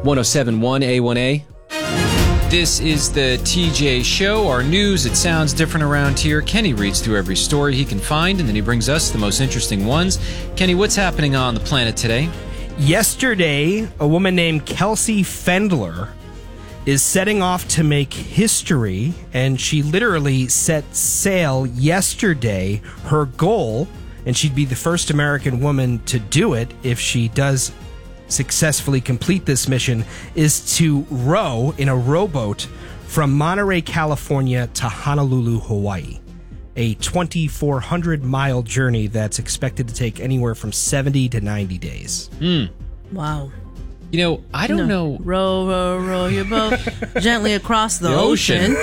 1071 A1A. This is the TJ Show. Our news, it sounds different around here. Kenny reads through every story he can find, and then he brings us the most interesting ones. Kenny, what's happening on the planet today? Yesterday, a woman named Kelsey Fendler is setting off to make history, and she literally set sail yesterday. Her goal, and she'd be the first American woman to do it if she does successfully complete this mission, is to row in a rowboat from Monterey, California to Honolulu, Hawaii. A 2,400-mile journey that's expected to take anywhere from 70 to 90 days. Wow. You know, I don't know. Row, row, row your boat gently across the ocean.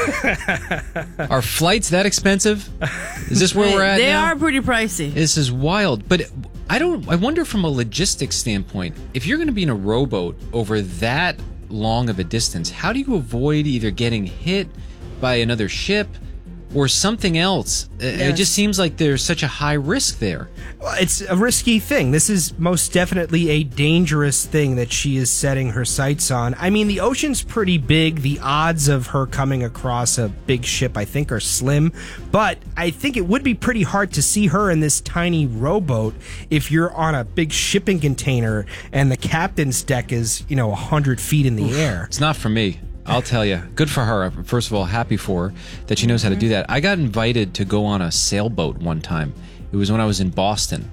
Are flights that expensive? Is this where we're at They now? are pretty pricey. This is wild. But I wonder from a logistics standpoint, if you're going to be in a rowboat over that long of a distance, how do you avoid either getting hit by another ship or something else? It just seems like there's such a high risk there. Well, it's a risky thing. This is most definitely a dangerous thing that she is setting her sights on. I mean, the ocean's pretty big. The odds of her coming across a big ship, I think, are slim. But I think it would be pretty hard to see her in this tiny rowboat if you're on a big shipping container and the captain's deck is, 100 feet in the air. It's not for me. I'll tell you. Good for her. First of all, happy for her that she knows how to do that. I got invited to go on a sailboat one time. It was when I was in Boston.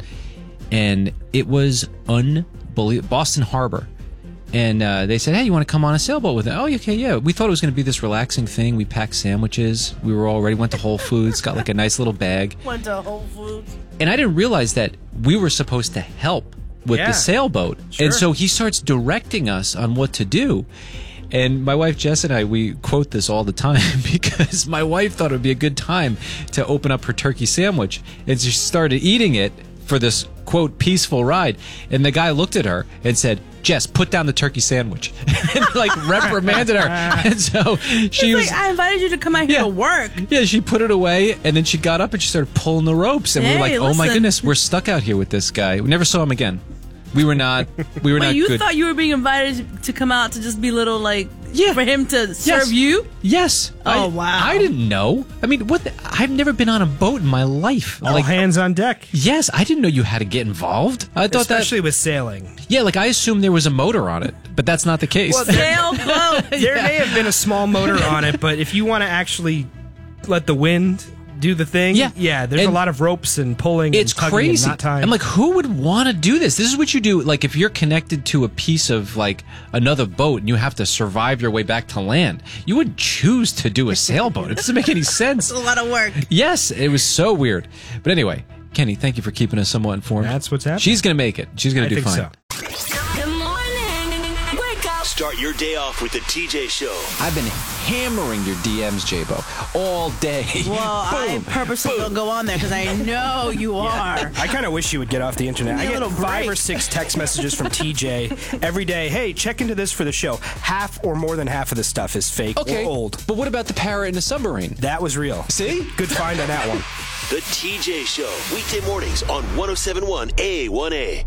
And it was unbelievable. Boston Harbor. And they said, hey, you want to come on a sailboat with it? Oh, okay, yeah. We thought it was going to be this relaxing thing. We packed sandwiches. We were all ready. Went to Whole Foods. Got like a nice little bag. Went to Whole Foods. And I didn't realize that we were supposed to help with the sailboat. Sure. And so he starts directing us on what to do. And my wife, Jess, and I, we quote this all the time because my wife thought it would be a good time to open up her turkey sandwich. And she started eating it for this, quote, peaceful ride. And the guy looked at her and said, Jess, put down the turkey sandwich. And, reprimanded her. And so she was... I invited you to come out here to work. Yeah, she put it away, and then she got up and she started pulling the ropes. And we were like, oh, my goodness, we're stuck out here with this guy. We never saw him again. We were not Wait, you good. thought you were being invited to come out to just be little, for him to serve you? Yes. Oh, wow. I didn't know. I mean, I've never been on a boat in my life. All hands on deck. Yes, I didn't know you had to get involved. I thought Especially with sailing. Yeah, I assumed there was a motor on it, but that's not the case. Well, Sailboat. There may have been a small motor on it, but if you want to actually let the wind do the thing, there's a lot of ropes and pulling. It's and tugging crazy. And not time. I'm like, who would want to do this? This is what you do. If you're connected to a piece of another boat and you have to survive your way back to land, you would choose to do a sailboat. It doesn't make any sense. It's a lot of work. Yes, it was so weird. But anyway, Kenny, thank you for keeping us somewhat informed. That's what's happening. She's going to make it. She's going to do think fine. So. Good morning. Wake up. Start your day off with the TJ Show. I've been hammering your DMs, J-Bo, all day. Well, I purposely don't go on there because I know you are. I kind of wish you would get off the internet. I get 5 or 6 text messages from TJ every day. Hey, check into this for the show. Half or more than half of the stuff is fake or old. But what about the parrot in the submarine? That was real. See? Good find on that one. The TJ Show. Weekday mornings on 1071 A1A.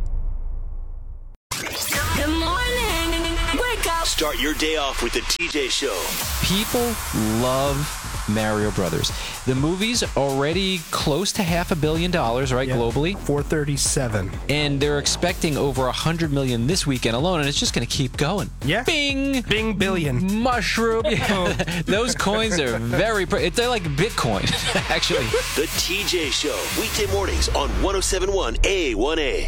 Good morning. Wake up. Start your day off with the TJ Show. People love Mario Brothers. The movie's already close to $500 million, right, globally? 437. And they're expecting over $100 million this weekend alone, and it's just going to keep going. Yeah. Bing! Bing billion. Mushroom. Yeah. Those coins are they're like Bitcoin, actually. The TJ Show. Weekday mornings on 1071 A1A.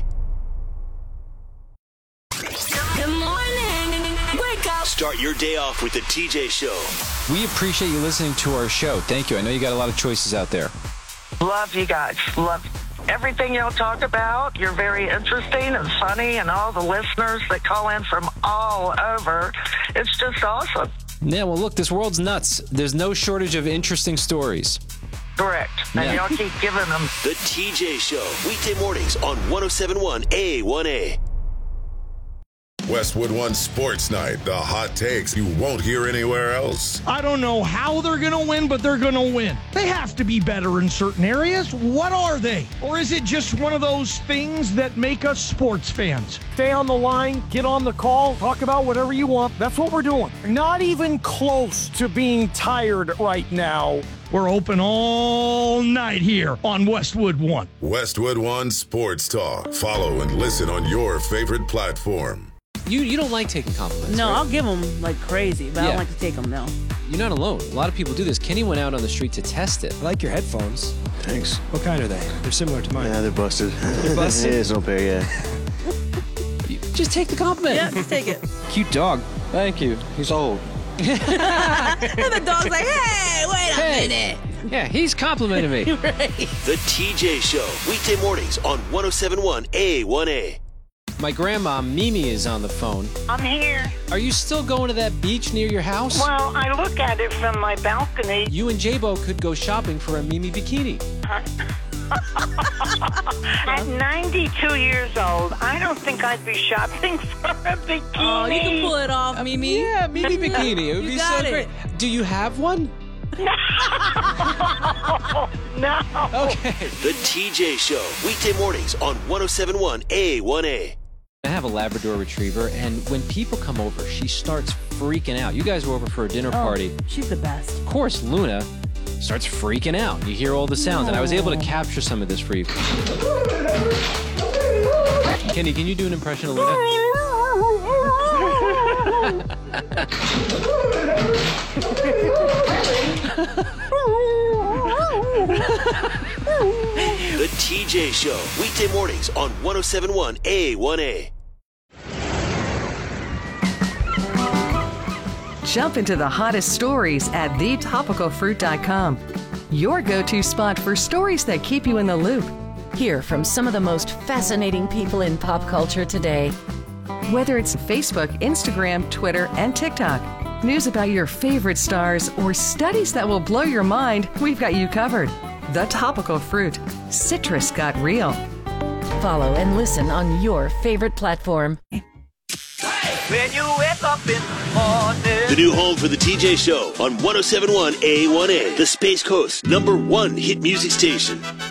Good morning. Wake up. Start your day off with the TJ Show. We appreciate you listening to our show. Thank you. I know you got a lot of choices out there. Love you guys. Love everything y'all talk about. You're very interesting and funny, and all the listeners that call in from all over. It's just awesome. Yeah, well, look, this world's nuts. There's no shortage of interesting stories. Correct. And y'all keep giving them. The TJ Show. Weekday mornings on 1071 A1A. Westwood One Sports Night, the hot takes you won't hear anywhere else. I don't know how they're going to win, but they're going to win. They have to be better in certain areas. What are they? Or is it just one of those things that make us sports fans? Stay on the line, get on the call, talk about whatever you want. That's what we're doing. Not even close to being tired right now. We're open all night here on Westwood One. Westwood One Sports Talk. Follow and listen on your favorite platform. You don't like taking compliments, No, right? I'll give them like crazy, but I don't like to take them, no. You're not alone. A lot of people do this. Kenny went out on the street to test it. I like your headphones. Thanks. What kind are they? They're similar to mine. Yeah, they're busted. They're busted? Yeah, it's no pair, yeah. Just take the compliment. Yeah, just take it. Cute dog. Thank you. He's old. And the dog's like, hey, wait a minute. Yeah, he's complimenting me. Right. The TJ Show, weekday mornings on 107.1 A1A. My grandma, Mimi, is on the phone. I'm here. Are you still going to that beach near your house? Well, I look at it from my balcony. You and J-Bo could go shopping for a Mimi bikini. At 92 years old, I don't think I'd be shopping for a bikini. Oh, you can pull it off, Mimi. Yeah, Mimi bikini. It would You be got so great. it. Do you have one? No. Okay. The TJ Show, weekday mornings on 107.1 A1A. I have a Labrador Retriever, and when people come over, she starts freaking out. You guys were over for a dinner party. She's the best. Of course, Luna starts freaking out. You hear all the sounds, and I was able to capture some of this for you. Kenny, can you do an impression of Luna? The TJ Show, weekday mornings on 107.1 A1A. Jump into the hottest stories at thetopicalfruit.com. Your go-to spot for stories that keep you in the loop. Hear from some of the most fascinating people in pop culture today. Whether it's Facebook, Instagram, Twitter, and TikTok, news about your favorite stars, or studies that will blow your mind, we've got you covered. The Topical Fruit. Citrus got real. Follow and listen on your favorite platform. When you wake up in the morning. The new home for the TJ Show on 107.1 A1A, the Space Coast #1 hit music station.